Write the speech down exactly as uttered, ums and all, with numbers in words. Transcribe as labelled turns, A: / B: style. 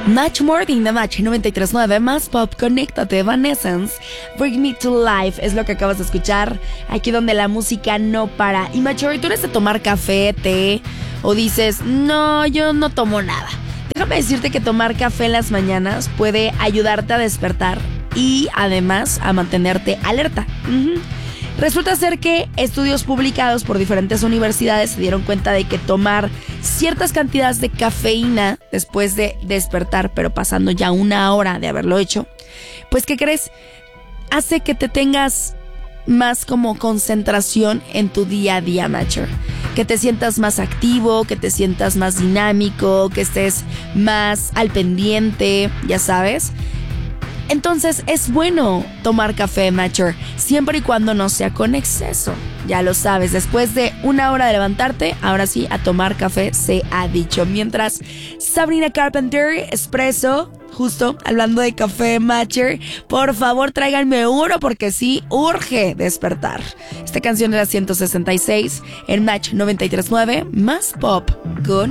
A: Much More in the Match noventa y tres punto nueve, más pop, conéctate, Evanescence, Bring Me to Life, es lo que acabas de escuchar, aquí donde la música no para. Y Mature, ¿tú eres de tomar café, té, o dices, no, yo no tomo nada? Déjame decirte que tomar café en las mañanas puede ayudarte a despertar y además a mantenerte alerta. Uh-huh. Resulta ser que estudios publicados por diferentes universidades se dieron cuenta de que tomar ciertas cantidades de cafeína después de despertar, pero pasando ya una hora de haberlo hecho, pues ¿qué crees? Hace que te tengas más como concentración en tu día a día, Matcher. Que te sientas más activo, que te sientas más dinámico, que estés más al pendiente, ya sabes. Entonces es bueno tomar café, Matcher, siempre y cuando no sea con exceso. Ya lo sabes, después de una hora de levantarte, ahora sí, a tomar café se ha dicho. Mientras Sabrina Carpenter, Espresso, justo hablando de café, Matcher, por favor tráiganme uno porque sí, urge despertar. Esta canción era ciento sesenta y seis en Match noventa y tres punto nueve, más pop con